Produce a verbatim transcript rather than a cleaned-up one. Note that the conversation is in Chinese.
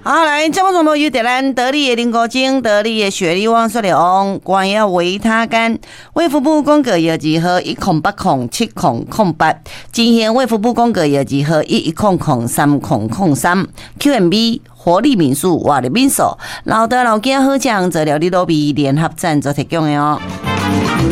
好，来，节目中有得咱得力的林国精、得力的雪莉汪、雪莉翁、关要维他干、卫福部公告药剂号一空八空七空空八，今天卫福部公告药剂号一一空空三空空三 ，Q M B 活力民宿、活力民宿、老德老家好酱，这料理都比联合赞助提供的哦。